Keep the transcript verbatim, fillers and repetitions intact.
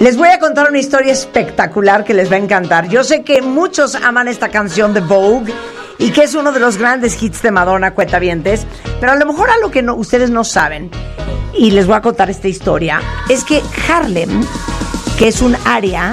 Les voy a contar una historia espectacular que les va a encantar. Yo sé que muchos aman esta canción de Vogue y que es uno de los grandes hits de Madonna, cuentavientes, pero a lo mejor algo que no, ustedes no saben, y les voy a contar esta historia, es que Harlem, que es un área